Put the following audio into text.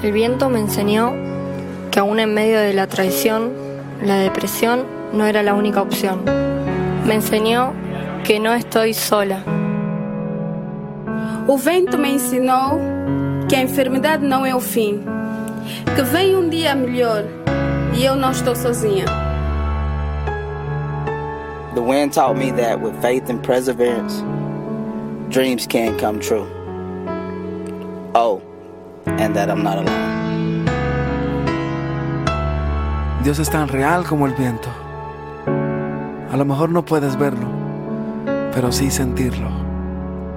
El viento me enseñó que aún en medio de la traición, la depresión no era la única opción. Me enseñó que no estoy sola. O vento me ensinou que a enfermidade não é o fim, que vem um dia melhor e eu não estou sozinha. The wind taught me that with faith and perseverance, dreams can come true. Oh, and that I'm not alone. Dios es tan real como el viento. A lo mejor no puedes verlo, pero sí sentirlo.